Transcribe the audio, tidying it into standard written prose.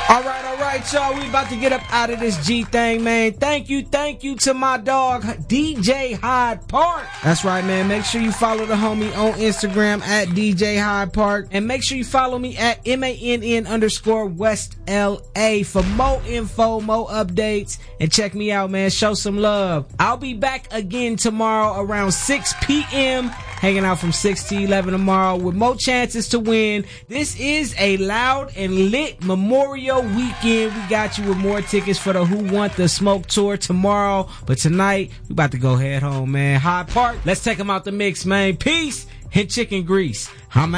All right, y'all. We about to get up out of this G thing, man. Thank you to my dog, DJ Hyde Park. That's right, man. Make sure you follow the homie on Instagram at DJ Hyde Park. And make sure you follow me at MANN_WestLA for more info, more updates. And check me out, man. Show some love. I'll be back again tomorrow around 6 p.m. Hanging out from 6 to 11 tomorrow with more chances to win. This is a loud and lit Memorial Weekend. We got you with more tickets for the Who Want the Smoke tour tomorrow. But tonight, we about to go head home, man. Hyde Park, let's take them out the mix, man. Peace and chicken grease. I'm